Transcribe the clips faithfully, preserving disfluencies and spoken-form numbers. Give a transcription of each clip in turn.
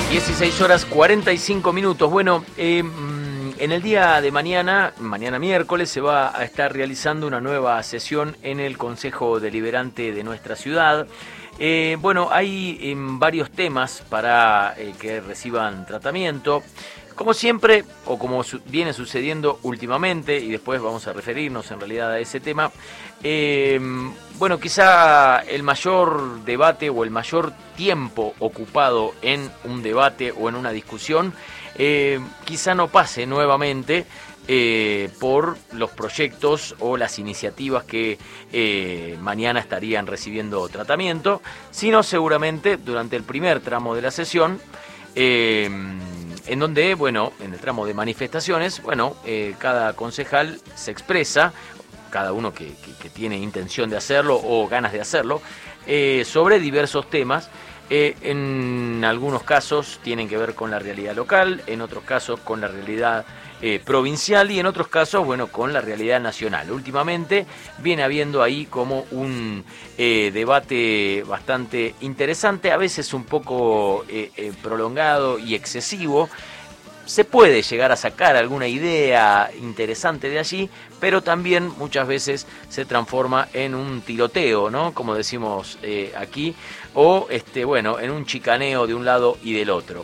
dieciséis horas cuarenta y cinco minutos. Bueno, eh, en el día de mañana, mañana miércoles, se va a estar realizando una nueva sesión en el Consejo Deliberante de nuestra ciudad. Eh, bueno, hay eh, varios temas para eh, que reciban tratamiento. Como siempre, o como su- viene sucediendo últimamente, y después vamos a referirnos en realidad a ese tema, eh, bueno, quizá el mayor debate o el mayor tiempo ocupado en un debate o en una discusión, eh, quizá no pase nuevamente eh, por los proyectos o las iniciativas que eh, mañana estarían recibiendo tratamiento, sino seguramente durante el primer tramo de la sesión, eh, en donde, bueno, en el tramo de manifestaciones, bueno, eh, cada concejal se expresa, cada uno que, que, que tiene intención de hacerlo o ganas de hacerlo, eh, sobre diversos temas. Eh, en algunos casos tienen que ver con la realidad local, en otros casos con la realidad eh, provincial y en otros casos, bueno, con la realidad nacional. Últimamente viene habiendo ahí como un eh, debate bastante interesante, a veces un poco eh, eh, prolongado y excesivo. Se puede llegar a sacar alguna idea interesante de allí, pero también muchas veces se transforma en un tiroteo, ¿no? Como decimos eh, aquí, o este, bueno, en un chicaneo de un lado y del otro.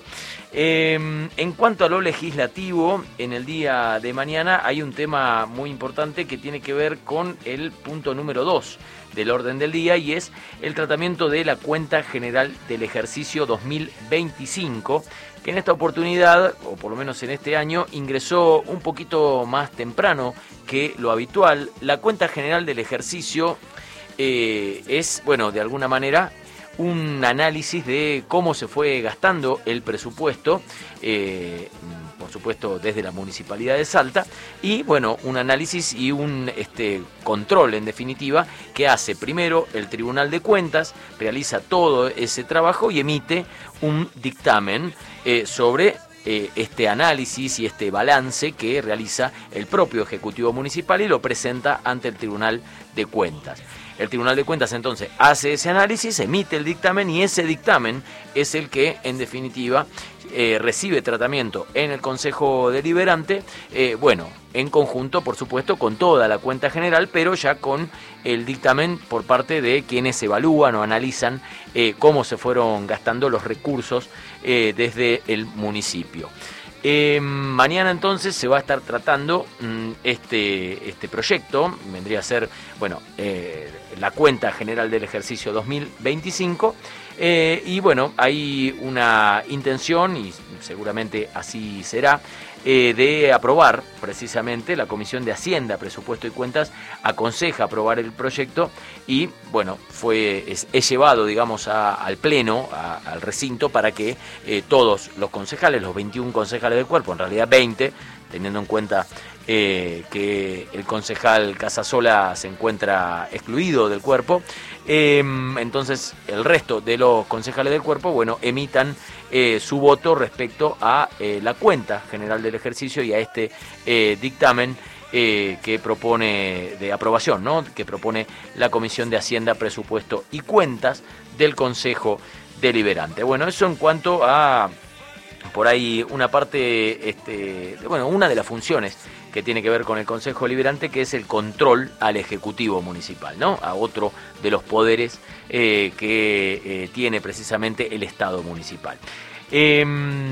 Eh, en cuanto a lo legislativo, en el día de mañana hay un tema muy importante que tiene que ver con el punto número dos del orden del día, y es el tratamiento de la cuenta general del ejercicio dos mil veinticinco, que en esta oportunidad, o por lo menos en este año, ingresó un poquito más temprano que lo habitual. La cuenta general del ejercicio eh, es, bueno, de alguna manera, un análisis de cómo se fue gastando el presupuesto, eh, por supuesto desde la Municipalidad de Salta, y bueno, un análisis y un este, control en definitiva que hace primero el Tribunal de Cuentas, realiza todo ese trabajo y emite un dictamen eh, sobre eh, este análisis y este balance que realiza el propio Ejecutivo Municipal y lo presenta ante el Tribunal de Cuentas. El Tribunal de Cuentas entonces hace ese análisis, emite el dictamen y ese dictamen es el que en definitiva eh, recibe tratamiento en el Consejo Deliberante, eh, bueno, en conjunto por supuesto con toda la cuenta general, pero ya con el dictamen por parte de quienes evalúan o analizan eh, cómo se fueron gastando los recursos eh, desde el municipio. Eh, mañana entonces se va a estar tratando mmm, este, este proyecto, vendría a ser, bueno, eh, la cuenta general del ejercicio dos mil veinticinco, eh, y bueno, hay una intención, y seguramente así será, eh, de aprobar precisamente. La Comisión de Hacienda, Presupuesto y Cuentas aconseja aprobar el proyecto y bueno, fue es, es llevado digamos a, al pleno, a, al recinto, para que eh, todos los concejales, los veintiún concejales del cuerpo, en realidad veinte, teniendo en cuenta eh, que el concejal Casasola se encuentra excluido del cuerpo, eh, entonces el resto de los concejales del cuerpo, bueno, emitan eh, su voto respecto a eh, la cuenta general del ejercicio y a este eh, dictamen eh, que propone de aprobación, ¿no? Que propone la Comisión de Hacienda, Presupuesto y Cuentas del Consejo Deliberante. Bueno, eso en cuanto a por ahí una parte, este, bueno, una de las funciones que tiene que ver con el Consejo Deliberante, que es el control al Ejecutivo Municipal, ¿no? A otro de los poderes eh, que eh, tiene precisamente el Estado municipal. Eh,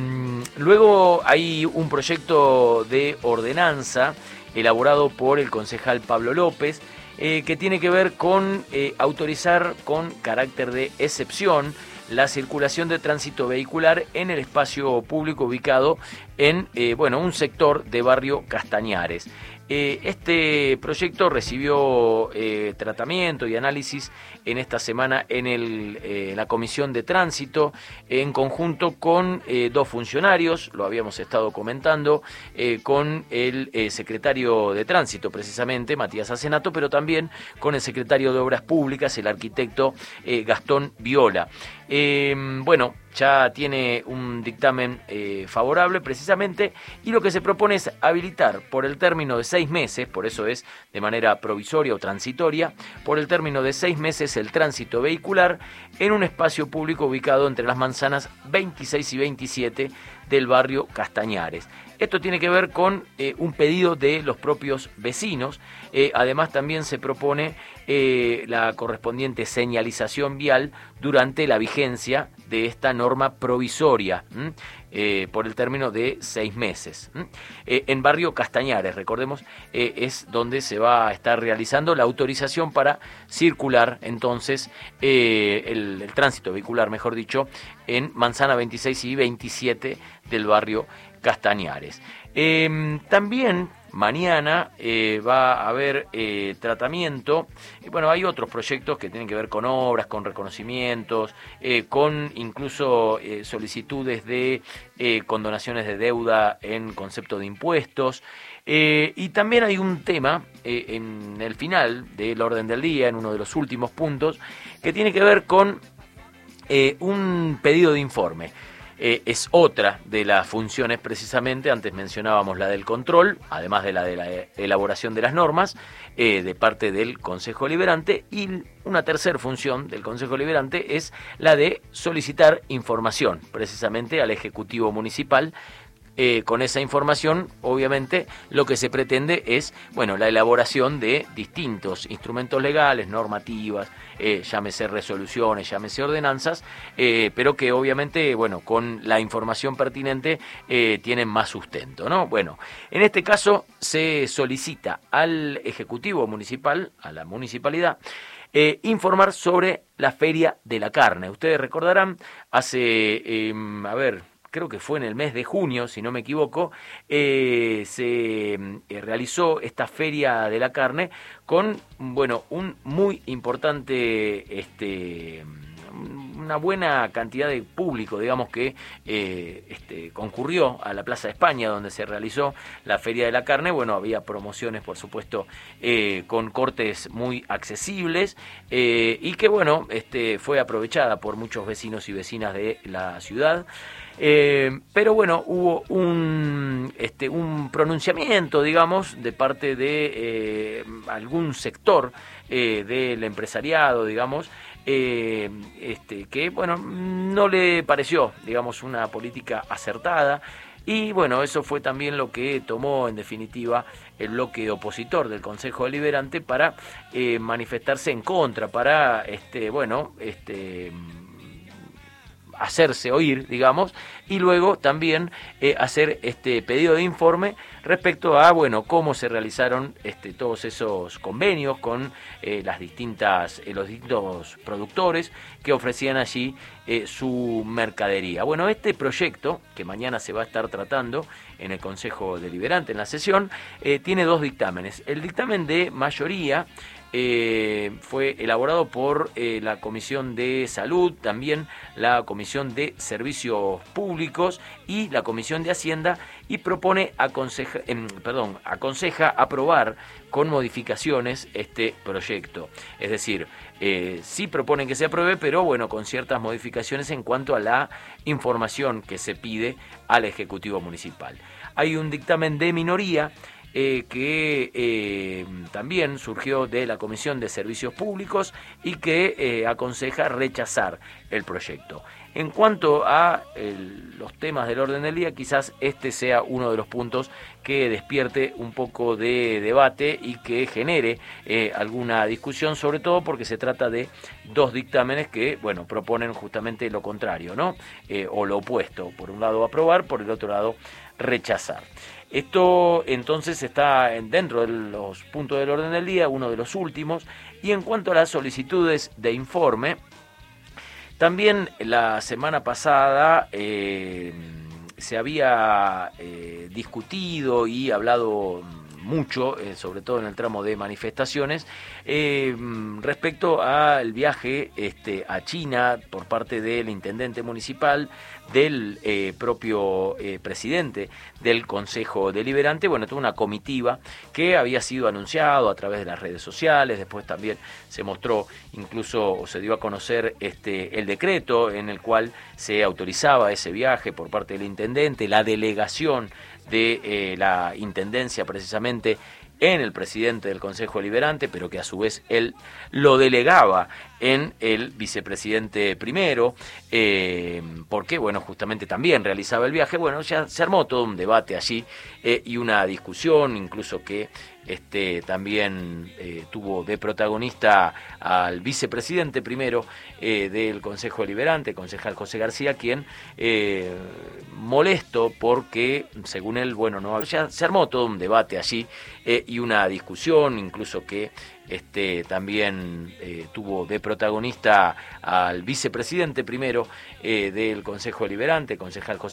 luego hay un proyecto de ordenanza elaborado por el concejal Pablo López, eh, que tiene que ver con eh, autorizar con carácter de excepción la circulación de tránsito vehicular en el espacio público ubicado en eh, bueno, un sector de barrio Castañares. Eh, este proyecto recibió eh, tratamiento y análisis en esta semana en el, eh, la Comisión de Tránsito, en conjunto con eh, dos funcionarios, lo habíamos estado comentando, eh, con el eh, secretario de Tránsito, precisamente, Matías Acenato, pero también con el secretario de Obras Públicas, el arquitecto eh, Gastón Viola. Eh, bueno, ya tiene un dictamen eh, favorable precisamente, y lo que se propone es habilitar por el término de seis meses, por eso es de manera provisoria o transitoria, por el término de seis meses favorece el tránsito vehicular en un espacio público ubicado entre las manzanas veintiséis y veintisiete del barrio Castañares. Esto tiene que ver con eh, un pedido de los propios vecinos. Eh, además, también se propone eh, la correspondiente señalización vial durante la vigencia de esta norma provisoria eh, por el término de seis meses. Eh, en barrio Castañares, recordemos, eh, es donde se va a estar realizando la autorización para circular entonces eh, el, el tránsito vehicular, mejor dicho, en manzana veintiséis y veintisiete del barrio Castañares. Eh, también mañana eh, va a haber eh, tratamiento. Bueno, hay otros proyectos que tienen que ver con obras, con reconocimientos, eh, con incluso eh, solicitudes de eh, condonaciones de deuda en concepto de impuestos. Eh, y también hay un tema eh, en el final del orden del día, en uno de los últimos puntos, que tiene que ver con eh, un pedido de informe. Eh, es otra de las funciones precisamente, antes mencionábamos la del control, además de la de la elaboración de las normas, eh, de parte del Consejo Deliberante, y una tercera función del Consejo Deliberante es la de solicitar información precisamente al Ejecutivo Municipal. Eh, con esa información, obviamente, lo que se pretende es, bueno, la elaboración de distintos instrumentos legales, normativas, eh, llámese resoluciones, llámese ordenanzas, eh, pero que obviamente, bueno, con la información pertinente eh, tienen más sustento, ¿no? Bueno, en este caso se solicita al Ejecutivo Municipal, a la municipalidad, Eh, informar sobre la Feria de la Carne. Ustedes recordarán, hace, eh, a ver, creo que fue en el mes de junio, si no me equivoco, eh, se eh, realizó esta Feria de la Carne con, bueno, un muy importante, este, una buena cantidad de público, digamos, que eh, este, concurrió a la Plaza de España, donde se realizó la Feria de la Carne. Bueno, había promociones, por supuesto, eh, con cortes muy accesibles eh, y que, bueno, este, fue aprovechada por muchos vecinos y vecinas de la ciudad. Eh, pero bueno, hubo un, este, un pronunciamiento, digamos, de parte de eh, algún sector eh, del empresariado, digamos, eh, este, que bueno, no le pareció, digamos, una política acertada. Y bueno, eso fue también lo que tomó en definitiva el bloque opositor del Consejo Deliberante para eh, manifestarse en contra, para este, bueno, este hacerse oír, digamos, y luego también eh, hacer este pedido de informe respecto a, bueno, cómo se realizaron este, todos esos convenios con eh, las distintas, eh, los distintos productores que ofrecían allí eh, su mercadería. Bueno, este proyecto, que mañana se va a estar tratando en el Consejo Deliberante, en la sesión, eh, tiene dos dictámenes. El dictamen de mayoría Eh, fue elaborado por eh, la Comisión de Salud, también la Comisión de Servicios Públicos y la Comisión de Hacienda, y propone aconseja, eh, perdón, aconseja aprobar con modificaciones este proyecto. Es decir, eh, sí proponen que se apruebe, pero bueno, con ciertas modificaciones en cuanto a la información que se pide al Ejecutivo Municipal. Hay un dictamen de minoría Eh, que eh, también surgió de la Comisión de Servicios Públicos y que eh, aconseja rechazar el proyecto. En cuanto a el, los temas del orden del día, quizás este sea uno de los puntos que despierte un poco de debate y que genere eh, alguna discusión, sobre todo porque se trata de dos dictámenes que, bueno, proponen justamente lo contrario, ¿no? Eh, o lo opuesto, por un lado aprobar, por el otro lado rechazar. Esto entonces está dentro de los puntos del orden del día, uno de los últimos. Y en cuanto a las solicitudes de informe, también la semana pasada eh, se había eh, discutido y hablado mucho, eh, sobre todo en el tramo de manifestaciones, eh, respecto al viaje este, a China por parte del intendente municipal, del eh, propio eh, presidente del Consejo Deliberante. Bueno, toda una comitiva que había sido anunciado a través de las redes sociales, después también se mostró incluso, o se dio a conocer este, el decreto en el cual se autorizaba ese viaje por parte del intendente, la delegación de eh, la intendencia precisamente en el presidente del Consejo Deliberante, pero que a su vez él lo delegaba en el vicepresidente primero, eh, porque, bueno, justamente también realizaba el viaje. Bueno, ya se armó todo un debate allí eh, y una discusión, incluso que este también eh, tuvo de protagonista al vicepresidente primero eh, del Consejo Deliberante, concejal José García, quien eh, molesto porque, según él, bueno, no ya se armó todo un debate allí eh, y una discusión, incluso que este también eh, tuvo de protagonista al vicepresidente primero eh, del Consejo Deliberante, concejal José